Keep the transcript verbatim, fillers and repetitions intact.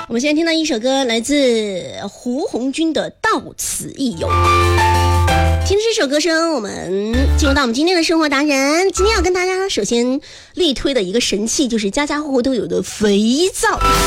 我们现在听到一首歌，来自胡红军的《到此一游》。听着这首歌声，我们进入到我们今天的生活达人。今天要跟大家首先力推的一个神器，就是家家户户都有的肥皂。